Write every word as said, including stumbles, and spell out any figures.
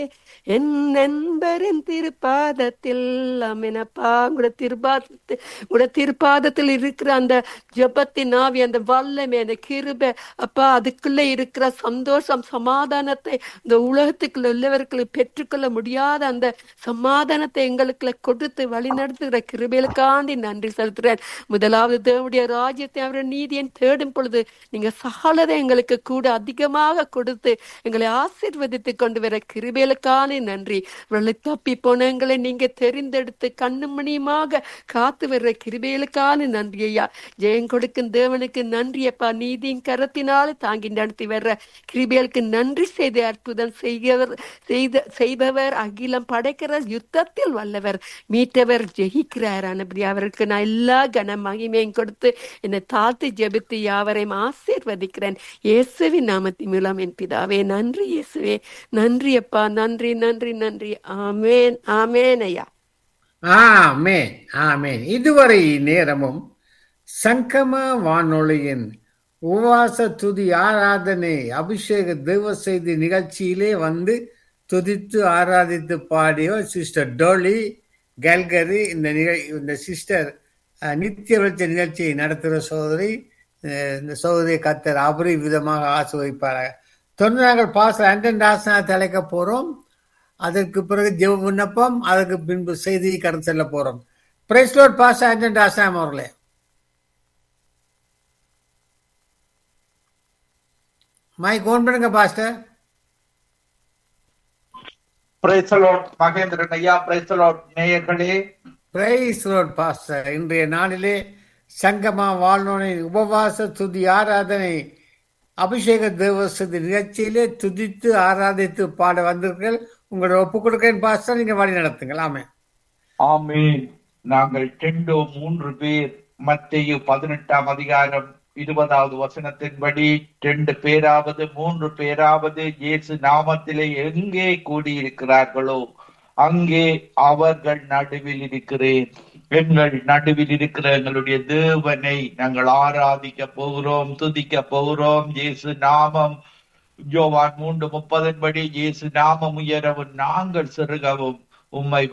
என் நண்பரின் திருப்பாதத்தில் அமேனப்பா. உங்களோட திருப்பாதத்தில் உங்களோட திருப்பாதத்தில் இருக்கிற அந்த ஜெபத்தின் ஆவி, அந்த வல்லமை, அந்த கிருபை அப்பா, அதுக்குள்ள இருக்கிற சந்தோஷம், சமாதானத்தை இந்த உலகத்துக்குள்ள உள்ளவர்களுக்கு பெற்றுக்கொள்ள முடியாத அந்த சமாதானத்தை எங்களுக்குள்ள கொடுத்து வழி நடத்துகிற கிருபைகளுக்காண்டி நன்றி செலுத்துறேன். முதலாவது தேவனுடைய ராஜ்யத்தை அவருடைய நீதியை தேடும் பொழுது நீங்க சகலதை எங்களுக்கு கூட அதிகமாக கொடுத்து எங்களை ஆசீர்வதித்து கொண்டு வர கிருபைகளுக்கான நன்றி. இவர்களை தப்பி போன எங்களை நீங்க தெரிந்தெடுத்து கண்ணு மணியுமாக காத்து வர்ற கிருபைகளுக்கான நன்றி ஐயா. ஜெயம் கொடுக்கும் தேவனுக்கு நன்றி அப்பா. நீதியின் கரத்தினால தாங்கி நடத்தி வர்ற கிருபைகளுக்கு நன்றி செய்து அற்புதம் செய்கிறவர் செய்த செய்பவர், அகிலம் படைக்கிற, யுத்தத்தில் வல்லவர், மீட்டவர், ஜெயிக்கிறார். அனபடி அவருக்கு நான் எல்லா கன மகிமையும் கொடுத்து என்னை தாழ்த்தி ஜெபித்து யாவரையும் ஆசீர்வதிக்கிறேன் இயேசுவின் நாமத்தின் மூலம் என் பிதாவே. நன்றி இயேசுவே, நன்றி அப்பா, நன்றி நன்றி நன்றி. ஆமேன் ஆமேன் ஐயா. ஆமேன் ஆமேன். இதுவரை நேரமும் சங்கம வானொலியின் உபவாச துதி ஆராதனை அபிஷேக தெய்வ செய்தி நிகழ்ச்சியிலே வந்து துதித்து ஆராதித்து பாடிய சிஸ்டர் டோலி கல்கரி. இந்த நிகழ் இந்த சிஸ்டர் நித்திய வெளிச்ச நிகழ்ச்சியை நடத்துகிற சகோதரி. இந்த சகோதரி கத்தர் அபரி விதமாக ஆசீர்வதிப்பாராக. தொடர்ந்து நாங்கள் பாஸ்டர் ஆண்டன் தாசனாக அழைக்க போறோம். அதற்கு பிறகு ஜெப விண்ணப்பம், அதற்கு பின்பு செய்தி கடந்து செல்ல போறோம். பிரைஸ் லார்ட் பாஸ்டர் ஆண்டன் தாசனாம் அவர்களே. மைக் ஓன் பண்ணுங்க pastor. Praise the Lord Mahendran ஐயா. பிரைஸ் தி லார்ட் நேயர்களே. Praise the Lord pastor. இன்றைய நாளிலே சங்கமா வாழ்நோனை உபவாச துதி ஆராதனை அபிஷேக தேவசதி நிகழ்ச்சியிலே துதித்து ஆராதித்து பாட வந்தீர்கள். உங்களோட ஒப்பு கொடுக்கிறேன் பாஸ்டர், நீங்க வழி நடத்துங்கள். ஆமென் ஆமென். நாங்கள் ரெண்டோ மூன்று பேர் மத்தேயு பதினெட்டாம் அதிகாரம் இருபதாவது வசனத்தின்படி ரெண்டு பேராவது மூன்று பேராவது இயேசு நாமத்திலே எங்கே கூடியிருக்கிறார்களோ அங்கே அவர்கள் நடுவில் இருக்கிறேன். எங்கள் நடுவில் இருக்கிற எங்களுடைய தேவனை நாங்கள் ஆராதிக்க போகிறோம், துதிக்க போகிறோம். இயேசு நாமம் யோவான் மூன்று முப்பதின் படி இயேசு நாமம் உயரவும் நாங்கள் சிறுகவும் உம்மை